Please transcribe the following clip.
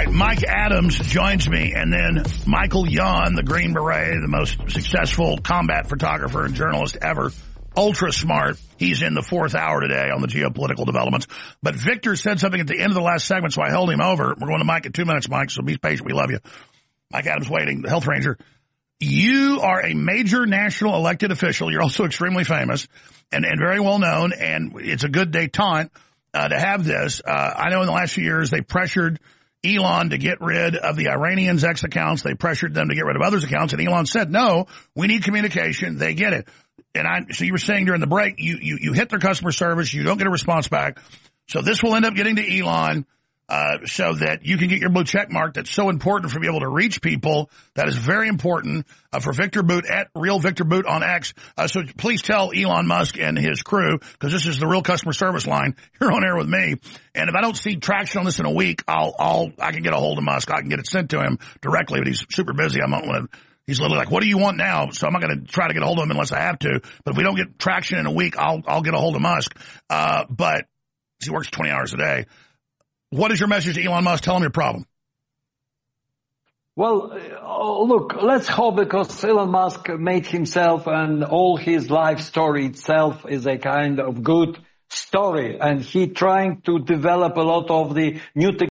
right, Mike Adams joins me, and then Michael Yon, the Green Beret, the most successful combat photographer and journalist ever, ultra smart. He's in the fourth hour today on the geopolitical developments. But Victor said something at the end of the last segment, so I held him over. We're going to Mike in 2 minutes, Mike, so be patient. We love you. Mike Adams waiting, the health ranger. You are a major national elected official. You're also extremely famous and very well known, and it's a good detente to have this. I know in the last few years they pressured Elon to get rid of the Iranians' X accounts. They pressured them to get rid of others' accounts, and Elon said, no, we need communication. They get it. And so you were saying during the break, you hit their customer service, you don't get a response back. So this will end up getting to Elon, so that you can get your blue check mark. That's so important for being able to reach people. That is very important, for Victor Boot at Real Victor Boot on X. So please tell Elon Musk and his crew, because this is the real customer service line. You're on air with me. And if I don't see traction on this in a week, I can get a hold of Musk. I can get it sent to him directly, but he's super busy. He's literally like, what do you want now? So I'm not going to try to get a hold of him unless I have to. But if we don't get traction in a week, I'll get a hold of Musk. But he works 20 hours a day. What is your message to Elon Musk? Tell him your problem. Well, look, let's hope, because Elon Musk made himself and all his life story itself is a kind of good story. And he trying to develop a lot of the new technology.